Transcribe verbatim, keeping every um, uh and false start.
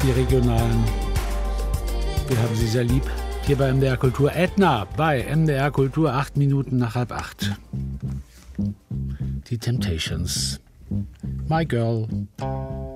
die regionalen. Wir haben sie sehr lieb. Hier bei M D R Kultur. Edna bei M D R Kultur, acht Minuten nach halb acht. Die Temptations. My Girl.